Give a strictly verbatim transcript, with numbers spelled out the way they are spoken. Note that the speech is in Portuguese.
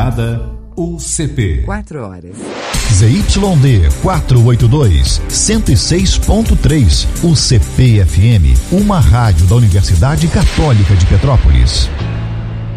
Morada, U C P. Quatro horas. Z Y D quatrocentos e oitenta e dois, cento e seis ponto três, U C P F M, uma rádio da Universidade Católica de Petrópolis.